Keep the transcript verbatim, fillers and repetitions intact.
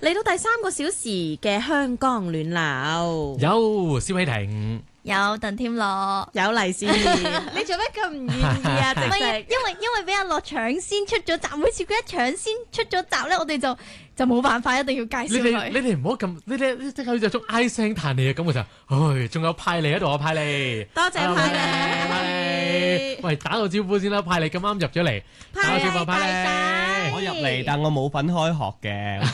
嚟到第三個小時嘅香江暖流， 有蕭啟婷。 有鄧添樂， 有黎思妍，你做咩咁唔願意啊？直唔係，因直為因為俾阿樂搶先出咗集，每次佢一搶先出咗集咧，我哋就就冇辦法，一定要介你哋紹佢。 你哋唔好咁，你哋即係好似有種唉聲嘆氣嘅感覺就，唉，仲有派利喺度啊，派利， 多謝派利派利，喂，打個招呼先啦，派利咁啱入咗嚟，打個招呼，派利， 派利大晒我入嚟，但我冇份開學嘅。